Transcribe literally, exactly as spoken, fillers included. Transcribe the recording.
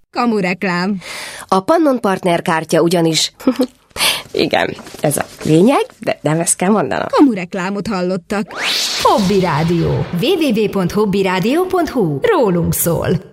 Kamureklám. A Pannon Partner kártya ugyanis... Igen, ez a lényeg, de nem ezt kell mondanom. Kamureklámot hallottak. Hobby Rádió. double-u double-u double-u pont hobby rádió pont hu. Rólunk szól.